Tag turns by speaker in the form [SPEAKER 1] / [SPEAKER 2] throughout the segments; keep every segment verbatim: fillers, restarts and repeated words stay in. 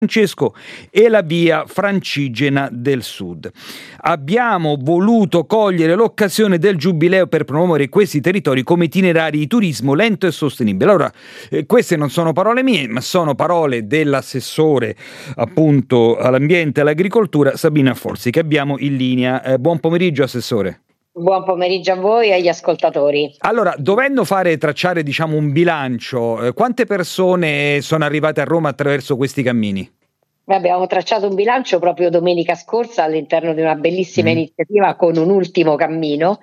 [SPEAKER 1] Francesco e la via Francigena del Sud. Abbiamo voluto cogliere l'occasione del Giubileo per promuovere questi territori come itinerari di turismo lento e sostenibile. Allora, eh, queste non sono parole mie, ma sono parole dell'assessore appunto all'ambiente e all'agricoltura Sabrina Forzi, che abbiamo in linea. Eh, buon pomeriggio, assessore.
[SPEAKER 2] Buon pomeriggio a voi e agli ascoltatori.
[SPEAKER 1] Allora, dovendo fare tracciare diciamo un bilancio, eh, quante persone sono arrivate a Roma attraverso questi cammini?
[SPEAKER 2] Beh, abbiamo tracciato un bilancio proprio domenica scorsa all'interno di una bellissima
[SPEAKER 1] Mm.
[SPEAKER 2] iniziativa con un ultimo cammino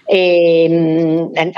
[SPEAKER 2] e mh,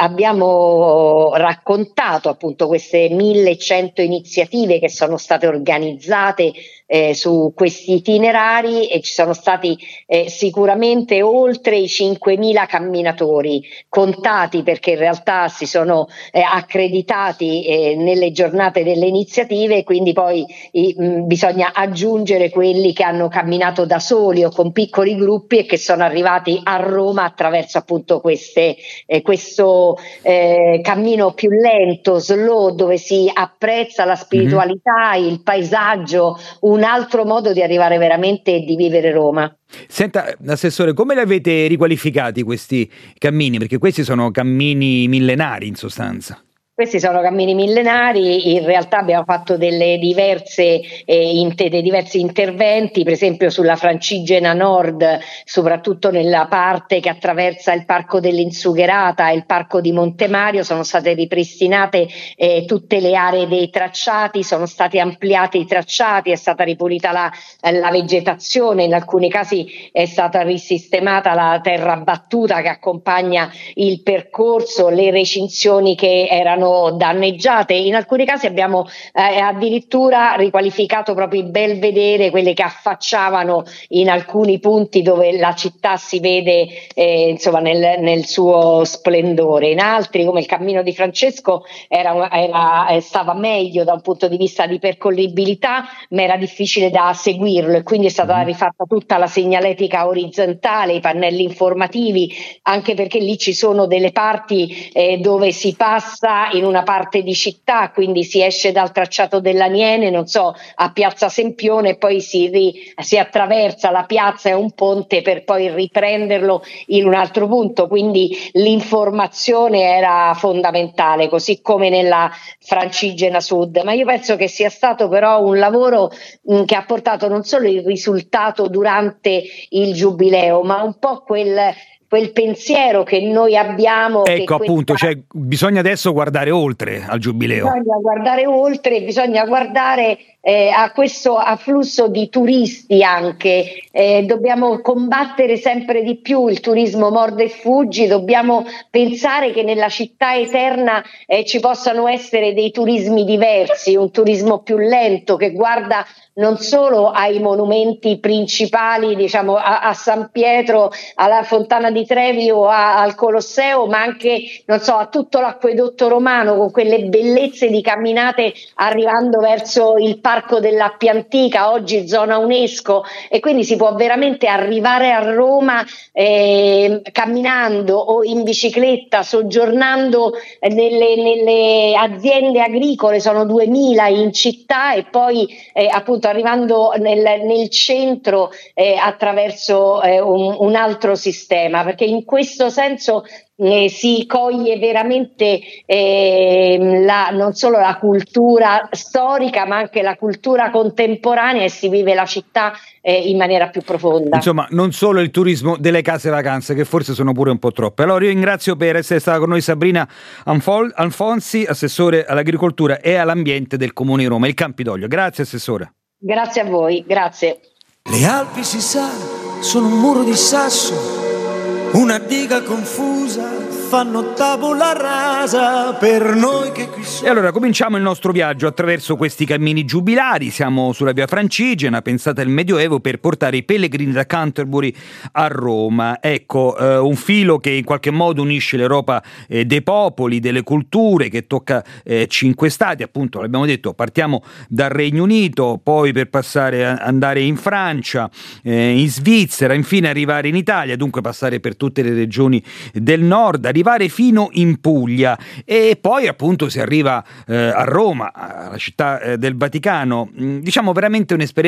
[SPEAKER 2] abbiamo raccontato appunto queste millecento iniziative che sono state organizzate eh, su questi itinerari e ci sono stati eh, sicuramente oltre i cinquemila camminatori contati, perché in realtà si sono eh, accreditati eh, nelle giornate delle iniziative, quindi poi i, mh, bisogna aggiungere quelli che hanno camminato da soli o con piccoli gruppi e che sono arrivati a Roma attraverso appunto queste, eh, questo eh, cammino più lento, slow, dove si apprezza la spiritualità, mm-hmm. il paesaggio, un altro modo di arrivare veramente e di vivere Roma.
[SPEAKER 1] Senta, assessore, come li avete riqualificati questi cammini? Perché questi sono cammini millenari in sostanza.
[SPEAKER 2] Questi sono cammini millenari, in realtà abbiamo fatto delle diverse, eh, inter- dei diversi interventi, per esempio sulla Francigena Nord, soprattutto nella parte che attraversa il Parco dell'Insugherata e il Parco di Montemario, sono state ripristinate eh, tutte le aree dei tracciati, sono stati ampliati i tracciati, è stata ripulita la, la vegetazione, in alcuni casi è stata risistemata la terra battuta che accompagna il percorso, le recinzioni che erano danneggiate. In alcuni casi abbiamo eh, addirittura riqualificato proprio i belvedere, quelle che affacciavano in alcuni punti dove la città si vede eh, insomma nel, nel suo splendore. In altri, come il Cammino di Francesco, era, era, stava meglio da un punto di vista di percorribilità, ma era difficile da seguirlo e quindi è stata rifatta tutta la segnaletica orizzontale, i pannelli informativi, anche perché lì ci sono delle parti eh, dove si passa in una parte di città, quindi si esce dal tracciato dell'Aniene, non so, a Piazza Sempione, e poi si, ri, si attraversa la piazza e un ponte per poi riprenderlo in un altro punto, quindi l'informazione era fondamentale, così come nella Francigena Sud. Ma io penso che sia stato però un lavoro mh, che ha portato non solo il risultato durante il Giubileo, ma un po' quel quel pensiero che noi abbiamo.
[SPEAKER 1] Ecco,
[SPEAKER 2] che
[SPEAKER 1] appunto,
[SPEAKER 2] questa...
[SPEAKER 1] cioè, bisogna adesso guardare oltre al Giubileo.
[SPEAKER 2] Bisogna guardare oltre, bisogna guardare eh, a questo afflusso di turisti anche. Eh, dobbiamo combattere sempre di più il turismo mordi e fuggi, dobbiamo pensare che nella città eterna eh, ci possano essere dei turismi diversi, un turismo più lento che guarda non solo ai monumenti principali, diciamo a, a San Pietro, alla Fontana di Trevi o a, al Colosseo, ma anche, non so, a tutto l'acquedotto romano con quelle bellezze di camminate arrivando verso il Parco dell'Appia Antica, oggi zona UNESCO, e quindi si può veramente arrivare a Roma eh, camminando o in bicicletta, soggiornando nelle, nelle aziende agricole, sono duemila in città, e poi eh, appunto arrivando nel, nel centro eh, attraverso eh, un, un altro sistema, perché in questo senso eh, si coglie veramente eh, la, non solo la cultura storica ma anche la cultura contemporanea, e si vive la città eh, in maniera più profonda.
[SPEAKER 1] Insomma, non solo il turismo delle case vacanze, che forse sono pure un po' troppe. Allora io ringrazio per essere stata con noi Sabrina Anfol- Alfonsi, assessore all'agricoltura e all'ambiente del Comune di Roma, il Campidoglio. Grazie, assessore.
[SPEAKER 2] Grazie a voi, grazie.
[SPEAKER 3] Le Alpi, si sa, sono un muro di sasso, una diga confusa, fanno tavola rasa per noi che qui siamo.
[SPEAKER 1] E allora cominciamo il nostro viaggio attraverso questi cammini giubilari. Siamo sulla via Francigena, pensata al Medioevo, per portare i pellegrini da Canterbury a Roma. Ecco, eh, un filo che in qualche modo unisce l'Europa eh, dei popoli, delle culture, che tocca eh, cinque stati, appunto l'abbiamo detto, partiamo dal Regno Unito, poi per passare a andare in Francia, eh, in Svizzera, infine arrivare in Italia, dunque passare per tutte le regioni del nord, arrivare fino in Puglia e poi appunto si arriva eh, a Roma, alla città eh, del Vaticano. Diciamo veramente un'esperienza